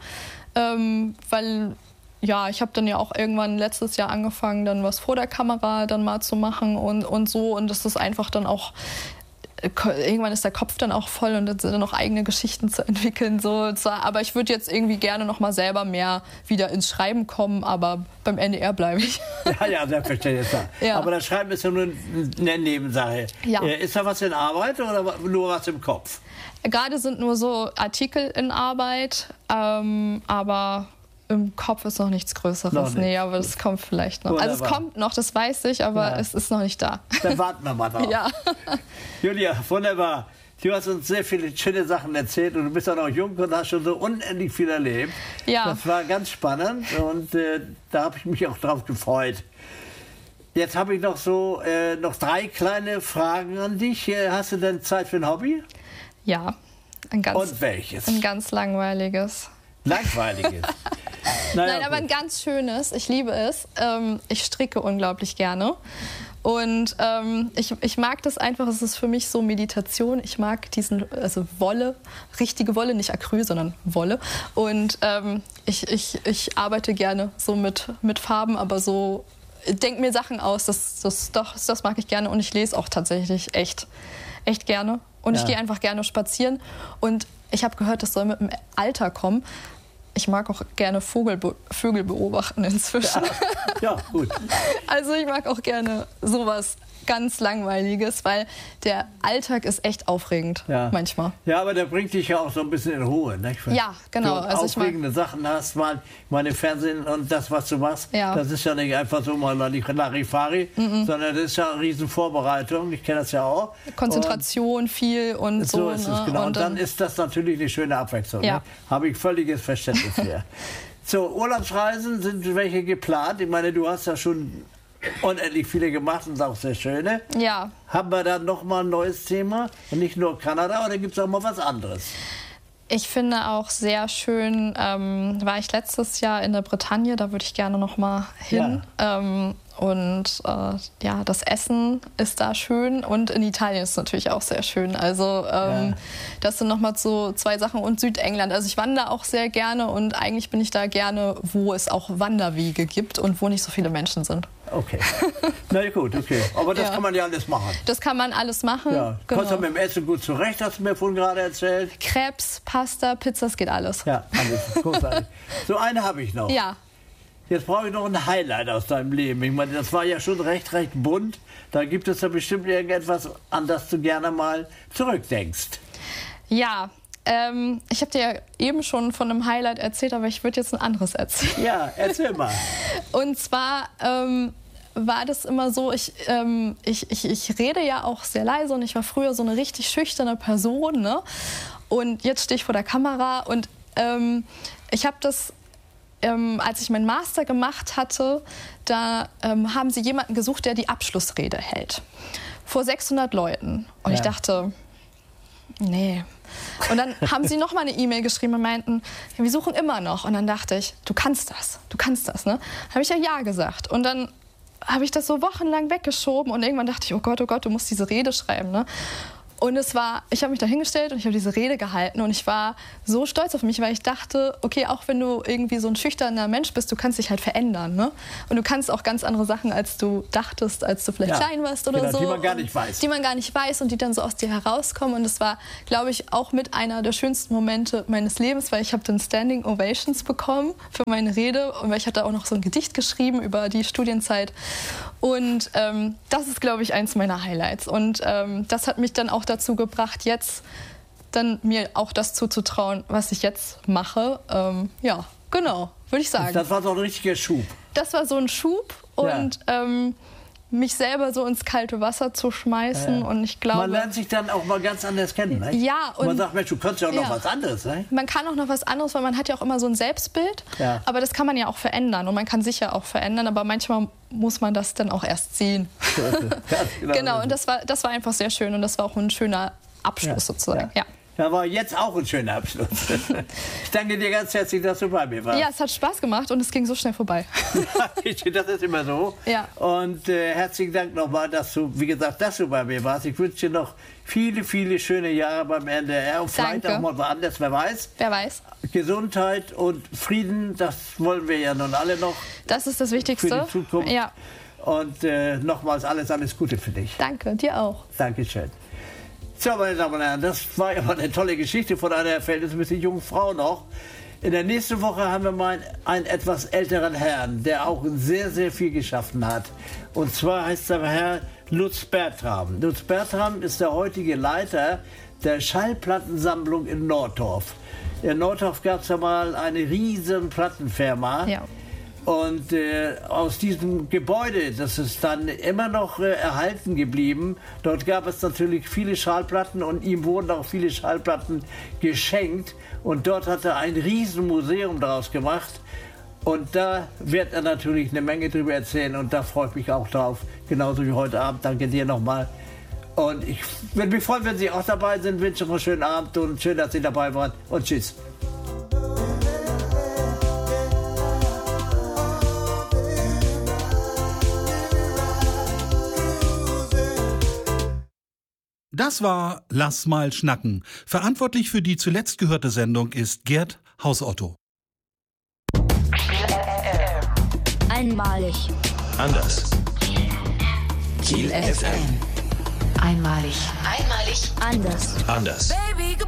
weil ich habe dann ja auch irgendwann letztes Jahr angefangen, dann was vor der Kamera dann mal zu machen und so. Und das ist einfach dann auch, irgendwann ist der Kopf dann auch voll und dann sind dann noch eigene Geschichten zu entwickeln. So. Aber ich würde jetzt irgendwie gerne noch mal selber mehr wieder ins Schreiben kommen, aber beim NDR bleibe ich. Ja, selbstverständlich. Ja. Aber das Schreiben ist ja nur eine Nebensache. Ja. Ist da was in Arbeit oder nur was im Kopf? Gerade sind nur so Artikel in Arbeit, aber im Kopf ist noch nichts Größeres. Nee, aber das kommt vielleicht noch. Wunderbar. Also es kommt noch, das weiß ich, aber es ist noch nicht da. Dann warten wir mal drauf. Ja. Julia, wunderbar. Du hast uns sehr viele schöne Sachen erzählt und du bist auch noch jung und hast schon so unendlich viel erlebt. Ja. Das war ganz spannend und da habe ich mich auch drauf gefreut. Jetzt habe ich noch 3 kleine Fragen an dich. Hast du denn Zeit für ein Hobby? Ja. Und welches? Ein ganz langweiliges. Langweiliges? Nein, aber ein ganz schönes. Ich liebe es. Ich stricke unglaublich gerne. Und ich mag das einfach, es ist für mich so Meditation. Ich mag Wolle, richtige Wolle, nicht Acryl, sondern Wolle. Und ich arbeite gerne so mit Farben, aber so denke mir Sachen aus, das mag ich gerne. Und ich lese auch tatsächlich echt gerne. Und ich gehe einfach gerne spazieren. Und ich habe gehört, das soll mit dem Alter kommen. Ich mag auch gerne Vögel beobachten inzwischen. Ja, gut. Also ich mag auch gerne sowas ganz Langweiliges, weil der Alltag ist echt aufregend manchmal. Ja, aber der bringt dich ja auch so ein bisschen in Ruhe. Ne? Ja, genau. Also aufregende Sachen hast, mal im Fernsehen und das, was du machst, das ist ja nicht einfach so mal Larifari, sondern das ist ja eine riesen Vorbereitung. Ich kenne das ja auch. Konzentration viel und so. So ist es, genau. Und dann ist das natürlich eine schöne Abwechslung. Ja. Ne? Habe ich völliges Verständnis für. So, Urlaubsreisen, sind welche geplant? Ich meine, du hast ja schon unendlich viele gemacht und auch sehr schöne. Ja. Haben wir da nochmal ein neues Thema? Und nicht nur Kanada, oder gibt es auch mal was anderes? Ich finde auch sehr schön, war ich letztes Jahr in der Bretagne, da würde ich gerne noch mal hin. Ja. Das Essen ist da schön und in Italien ist es natürlich auch sehr schön. Also das sind nochmal so 2 Sachen und Südengland. Also ich wandere auch sehr gerne und eigentlich bin ich da gerne, wo es auch Wanderwege gibt und wo nicht so viele Menschen sind. Okay. Na gut, okay. Aber das kann man ja alles machen. Das kann man alles machen. Ja. Genau. Kommst du mit dem Essen gut zurecht, hast du mir vorhin gerade erzählt? Crepes, Pasta, Pizza, es geht alles. Ja, alles. Großartig. So eine habe ich noch. Ja. Jetzt brauche ich noch ein Highlight aus deinem Leben. Ich meine, das war ja schon recht bunt. Da gibt es ja bestimmt irgendetwas, an das du gerne mal zurückdenkst. Ja, ich habe dir ja eben schon von einem Highlight erzählt, aber ich würde jetzt ein anderes erzählen. Ja, erzähl mal. Und zwar war das immer so, ich rede ja auch sehr leise und ich war früher so eine richtig schüchterne Person, ne? Und jetzt stehe ich vor der Kamera und ich habe das... als ich meinen Master gemacht hatte, da haben sie jemanden gesucht, der die Abschlussrede hält. Vor 600 Leuten. Und ich dachte, nee. Und dann haben sie noch mal eine E-Mail geschrieben und meinten, ja, wir suchen immer noch. Und dann dachte ich, du kannst das, ne? Habe ich ja gesagt. Und dann habe ich das so wochenlang weggeschoben und irgendwann dachte ich, oh Gott, du musst diese Rede schreiben, ne? Und ich habe mich da hingestellt und ich habe diese Rede gehalten und ich war so stolz auf mich, weil ich dachte, okay, auch wenn du irgendwie so ein schüchterner Mensch bist, du kannst dich halt verändern, ne? Und du kannst auch ganz andere Sachen, als du dachtest, als du vielleicht klein warst oder so. Die man gar nicht weiß. Die man gar nicht weiß und die dann so aus dir herauskommen. Und das war, glaube ich, auch mit einer der schönsten Momente meines Lebens, weil ich habe dann Standing Ovations bekommen für meine Rede und weil ich hatte auch noch so ein Gedicht geschrieben über die Studienzeit. Und das ist, glaube ich, eins meiner Highlights. Und das hat mich dann auch dazu gebracht, jetzt dann mir auch das zuzutrauen, was ich jetzt mache. Ja, genau, würde ich sagen. Das war so ein richtiger Schub. Das war so ein Schub und mich selber so ins kalte Wasser zu schmeißen. Und ich glaube, man lernt sich dann auch mal ganz anders kennen. Ne? Ja, und man sagt, Mensch, du kannst ja auch noch was anderes. Ne? Man kann auch noch was anderes, weil man hat ja auch immer so ein Selbstbild. Ja. Aber das kann man ja auch verändern und man kann sich ja auch verändern. Aber manchmal muss man das dann auch erst sehen. Genau, und das war einfach sehr schön und das war auch ein schöner Abschluss sozusagen. Ja. Da war jetzt auch ein schöner Abschluss. Ich danke dir ganz herzlich, dass du bei mir warst. Ja, es hat Spaß gemacht und es ging so schnell vorbei. Das ist immer so. Ja. Und herzlichen Dank nochmal, dass du bei mir warst. Ich wünsche dir noch viele, viele schöne Jahre beim NDR und vielleicht auch mal woanders, wer weiß. Wer weiß. Gesundheit und Frieden, das wollen wir ja nun alle noch. Das ist das Wichtigste. Für die Zukunft. Ja. Und nochmals alles Gute für dich. Danke, dir auch. Dankeschön. So, meine Damen und Herren, das war ja eine tolle Geschichte von einer verhältnismäßig jungen Frau noch. In der nächsten Woche haben wir mal einen etwas älteren Herrn, der auch sehr, sehr viel geschaffen hat. Und zwar heißt der Herr Lutz Bertram. Lutz Bertram ist der heutige Leiter der Schallplattensammlung in Nordorf. In Nordorf gab es ja mal eine riesen Plattenfirma. Ja. Und aus diesem Gebäude, das ist dann immer noch erhalten geblieben. Dort gab es natürlich viele Schallplatten und ihm wurden auch viele Schallplatten geschenkt. Und dort hat er ein Riesenmuseum daraus gemacht. Und da wird er natürlich eine Menge drüber erzählen und da freue ich mich auch drauf. Genauso wie heute Abend. Danke dir nochmal. Und ich würde mich freuen, wenn Sie auch dabei sind. Wünsche noch einen schönen Abend und schön, dass Sie dabei waren. Und tschüss. Das war Lass mal schnacken. Verantwortlich für die zuletzt gehörte Sendung ist Gerd Hausotto. Einmalig. Anders. Kiel FM. Einmalig. Einmalig. Anders. Anders. Baby,